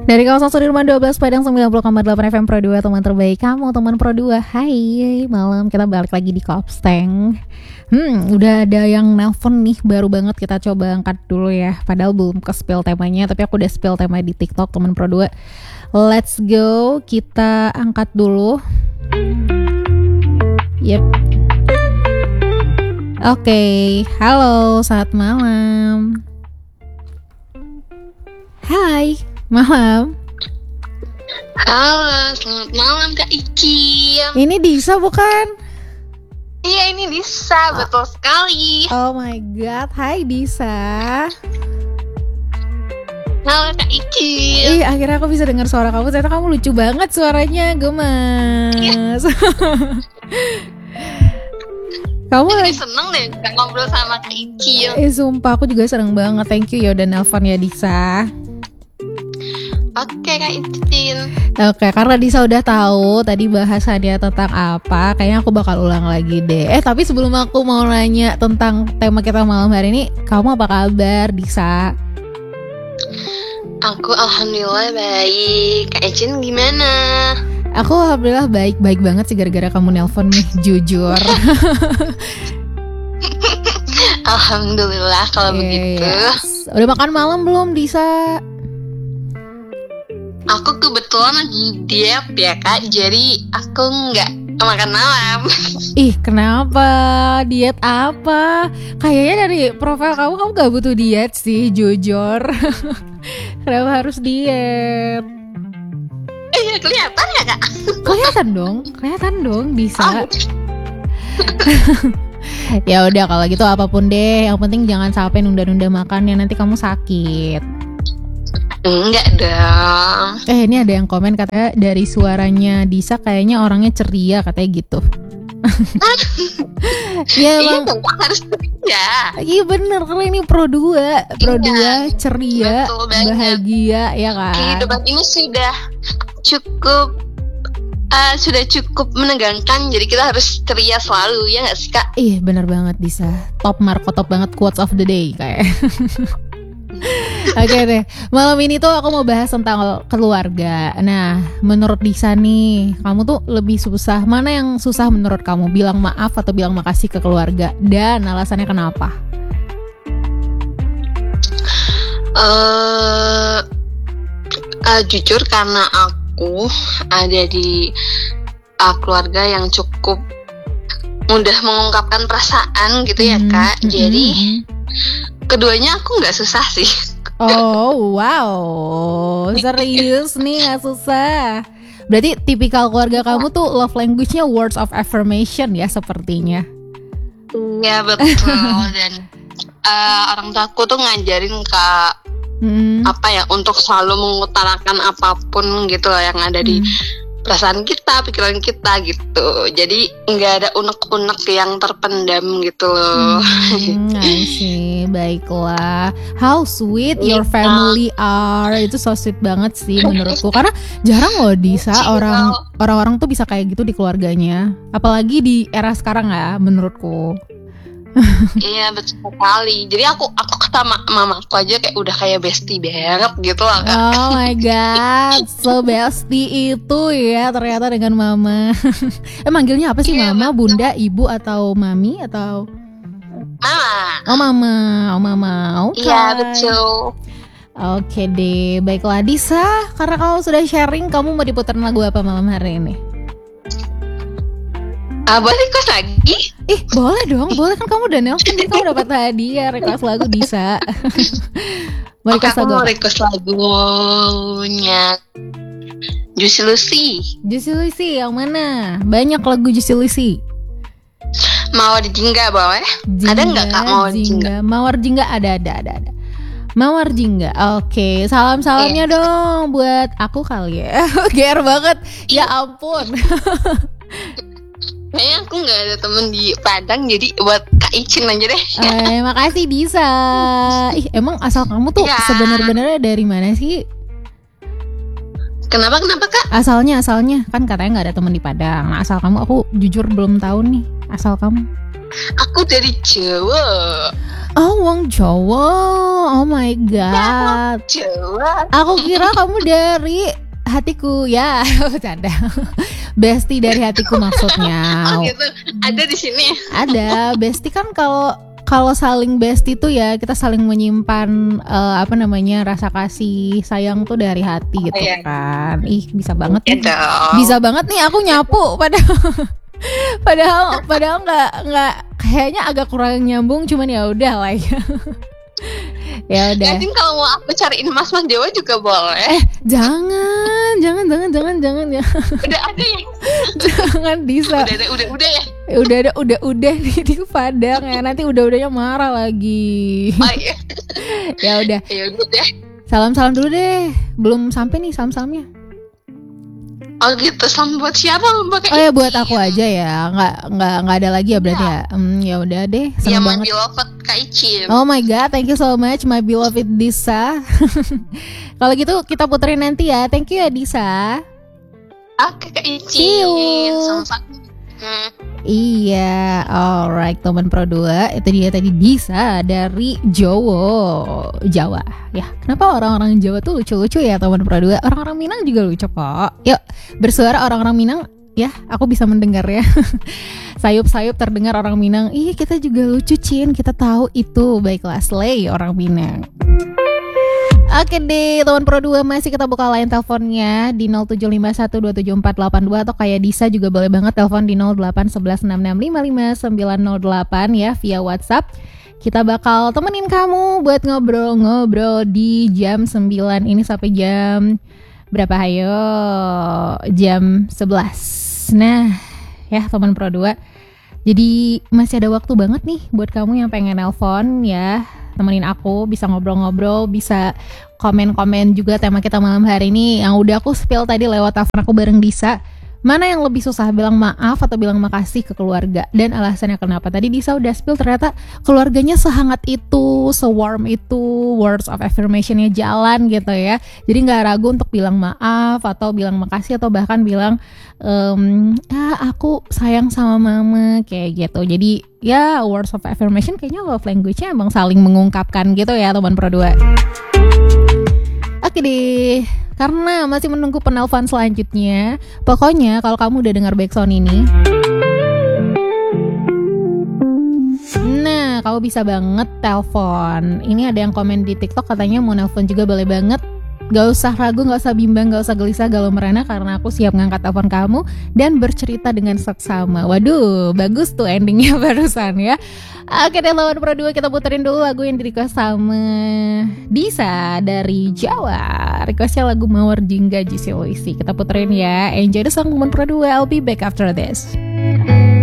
Dari kawasan Sudirman 12 Padang 90,8 FM Pro 2, teman terbaik kamu, teman Pro 2. Hai, malam kita balik lagi di Kopsteng. Udah ada yang nelpon nih, baru banget, kita coba angkat dulu ya. Padahal belum ke spill temanya, tapi aku udah spill tema di TikTok teman Pro 2. Let's go, kita angkat dulu. Yep. Oke, halo, selamat malam. Hai, malam. Halo, selamat malam Kak Iki. Ini Disa bukan? Iya, ini Disa, betul sekali. Oh my god, hai Disa. Halo Kak Iki. Akhirnya aku bisa dengar suara kamu. Ternyata kamu lucu banget suaranya, gemas. Kamu lagi seneng deh bisa ngobrol sama Kak Iki. Sumpah aku juga seneng banget. Thank you ya udah nelpon ya Disa. Oke Kak Icin. Oke, karena Disa udah tahu tadi bahasannya tentang apa, kayaknya aku bakal ulang lagi deh. Tapi sebelum aku mau nanya tentang tema kita malam hari ini, kamu apa kabar Disa? Aku alhamdulillah baik. Kak Icin gimana? Aku alhamdulillah baik banget sih gara-gara kamu nelpon nih, jujur. Alhamdulillah kalau begitu. Yes. Udah makan malam belum Disa? Aku kebetulan lagi diet ya Kak, jadi aku nggak makan malam. Kenapa? Diet apa? Kayaknya dari profil kamu gak butuh diet sih, jujur. Kenapa harus diet? Iya, kelihatan ya Kak? Kelihatan dong, bisa. Ya udah kalau gitu apapun deh, yang penting jangan sampai nunda-nunda makannya, nanti kamu sakit. Enggak dong. Ini ada yang komen katanya dari suaranya Disa kayaknya orangnya ceria, katanya gitu. Iya dong, harus ceria. Iya bener, karena ini Pro 2 ceria, bahagia ya kan. Kehidupan ini sudah cukup menegangkan, jadi kita harus ceria selalu, ya nggak sih Kak? Bener banget Disa, top banget quotes of the day kayak. Oke deh, malam ini tuh aku mau bahas tentang keluarga. Nah, menurut Disa nih, kamu tuh lebih susah, mana yang susah menurut kamu? Bilang maaf atau bilang makasih ke keluarga? Dan alasannya kenapa? Jujur karena aku ada di keluarga yang cukup mudah mengungkapkan perasaan gitu ya Kak. Jadi keduanya aku nggak susah sih. Oh wow, serius nih nggak susah. Berarti tipikal keluarga kamu tuh love language-nya words of affirmation ya sepertinya. Iya betul. Dan orang tua aku tuh ngajarin Kak untuk selalu mengutarakan apapun gitu loh yang ada di perasaan kita, pikiran kita gitu. Jadi nggak ada unek-unek yang terpendam gitu loh. I see, baiklah. How sweet your family are. Itu so sweet banget sih menurutku. Karena jarang loh Disa orang-orang tuh bisa kayak gitu di keluarganya. Apalagi di era sekarang ya menurutku. Iya betul sekali. Jadi aku sama mama aku aja udah kayak bestie banget gitu lah Kak. Oh my god, so bestie itu ya ternyata dengan mama. Manggilnya apa sih mama, betul. Bunda, ibu atau mami atau? Mama. Mama. Oke. Iya betul. Oke deh, baiklah Disa. Karena kamu sudah sharing, kamu mau diputar lagu apa malam hari ini? Boleh request lagi? Boleh dong, boleh kan kamu udah nelfon, kamu dapat hadiah request lagu Disa. Mau request lagunya Juicy Lucy yang mana? Banyak lagu Juicy Lucy. Mawar Jingga boleh? Ada nggak Kak Mawar Jingga? Mawar Jingga ada. Mawar Jingga. Oke, salamnya dong buat aku kali ya. GR banget. Ya ampun. Kayaknya aku gak ada temen di Padang, jadi buat Kak Icin aja deh. Makasih Disa. Emang asal kamu tuh sebenarnya dari mana sih? Kenapa Kak? Asalnya kan katanya gak ada temen di Padang. Nah asal kamu, aku jujur belum tahu nih asal kamu. Aku dari Jawa. Oh, wong Jawa. Oh my god. Jawa. Aku kira kamu dari hatiku ya. Bercanda. Bestie dari hatiku maksudnya. Oh gitu. Ada di sini. Ada. Bestie kan kalau saling bestie tuh ya kita saling menyimpan rasa kasih sayang tuh dari hati gitu kan. Ih, bisa banget nih. Bisa banget nih aku nyapu padahal nggak kayaknya agak kurang nyambung, cuman ya udah lah ya. Ya udah. Jadi kalau mau aku cariin mas Jawa juga boleh. Jangan ya. Udah ada ya. Jangan bisa. Udah ya. Udah di Padang ya. Nanti udahnya marah lagi. Oh iya. Ya udah. Ya udah. Salam dulu deh. Belum sampai nih salamnya. Oh gitu, salam buat siapa? Oh ya buat aku aja ya, nggak ada lagi ya berarti ya. Ya udah deh, seneng banget. My beloved Kak Icim. Oh my god, thank you so much my beloved Disa. Kalau gitu kita puterin nanti ya, thank you ya Disa. Oke Kak Icim. Sama-sama. Iya, alright teman Pro 2, itu dia tadi Disa dari Jawa. Ya, kenapa orang-orang Jawa tuh lucu-lucu ya teman Pro 2? Orang-orang Minang juga lucu kok. Yuk, bersuara orang-orang Minang ya, aku bisa mendengar ya. Sayup-sayup terdengar orang Minang. Ih, kita juga lucu Cin, kita tahu itu. Baiklah, slay orang Minang. Oke deh, teman Pro 2, masih kita buka line teleponnya di 0751274482 atau kayak Disa juga boleh banget telepon di 081166555908 ya via WhatsApp. Kita bakal temenin kamu buat ngobrol-ngobrol di jam 9 ini sampai jam berapa? Hayo, jam 11. Nah, ya teman Pro 2. Jadi masih ada waktu banget nih buat kamu yang pengen nelpon ya. Temenin aku, bisa ngobrol-ngobrol, bisa komen-komen juga tema kita malam hari ini yang udah aku spill tadi lewat telepon aku bareng Disa. Mana yang lebih susah, bilang maaf atau bilang makasih ke keluarga? Dan alasannya kenapa? Tadi Disa udah spill, ternyata keluarganya sehangat itu, se-warm itu, words of affirmation-nya jalan gitu ya. Jadi gak ragu untuk bilang maaf atau bilang makasih atau bahkan bilang aku sayang sama mama kayak gitu. Jadi ya words of affirmation kayaknya love language-nya emang saling mengungkapkan gitu ya teman Pro 2. Oke deh, karena masih menunggu penelpon selanjutnya. Pokoknya kalau kamu udah dengar backsound ini, nah kamu bisa banget telepon. Ini ada yang komen di TikTok katanya mau nelpon juga, boleh banget. Gak usah ragu, gak usah bimbang, gak usah gelisah, galau merana, karena aku siap ngangkat telepon kamu dan bercerita dengan seksama. Waduh, bagus tuh endingnya barusan ya. Oke deh lawan Pro 2, kita puterin dulu lagu yang di-request sama Disa dari Jawa. Requestnya lagu Mawar Jingga Jisi Loisi. Kita puterin ya. Enjoy the song Lawan Pro 2, I'll be back after this.